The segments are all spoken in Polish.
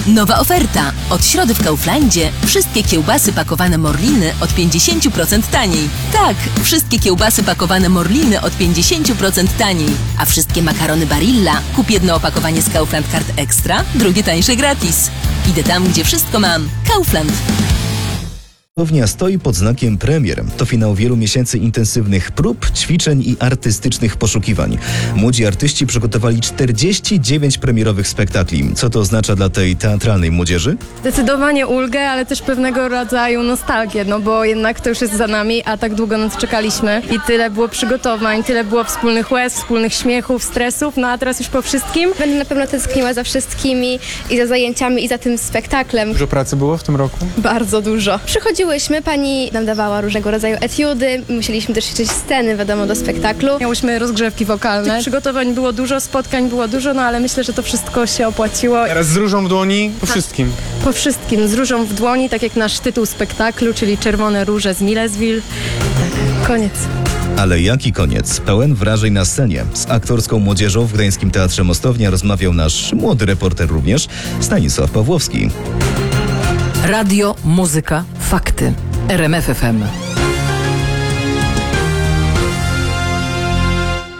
Nowa oferta. Od środy w Kauflandzie wszystkie kiełbasy pakowane Morliny od 50% taniej. Tak, wszystkie kiełbasy pakowane Morliny od 50% taniej. A wszystkie makarony Barilla kup jedno opakowanie z Kaufland Card Extra, drugie tańsze gratis. Idę tam, gdzie wszystko mam. Kaufland. Siłownia stoi pod znakiem premier. To finał wielu miesięcy intensywnych prób, ćwiczeń i artystycznych poszukiwań. Młodzi artyści przygotowali 49 premierowych spektakli. Co to oznacza dla tej teatralnej młodzieży? Zdecydowanie ulgę, ale też pewnego rodzaju nostalgię, no bo jednak to już jest za nami, a tak długo na to czekaliśmy i tyle było przygotowań, tyle było wspólnych łez, wspólnych śmiechów, stresów, no a teraz już po wszystkim. Będę na pewno tęskniła za wszystkimi i za zajęciami i za tym spektaklem. Dużo pracy było w tym roku? Bardzo dużo. Przychodziłyśmy, pani nam dawała różnego rodzaju etiudy, musieliśmy też ćwiczyć sceny, wiadomo, do spektaklu. Miałyśmy rozgrzewki wokalne, przygotowań było dużo, spotkań było dużo, no ale myślę, że to wszystko się opłaciło. Teraz z różą w dłoni po wszystkim. Po wszystkim, z różą w dłoni, tak jak nasz tytuł spektaklu, czyli Czerwone róże z Millesville. Tak, koniec. Ale jaki koniec? Pełen wrażeń na scenie. Z aktorską młodzieżą w Gdańskim Teatrze Mostownia rozmawiał nasz młody reporter również, Stanisław Pawłowski. Radio, muzyka, fakty. RMF FM.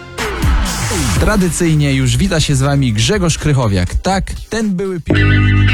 Tradycyjnie już wita się z wami Grzegorz Krychowiak. Tak, ten były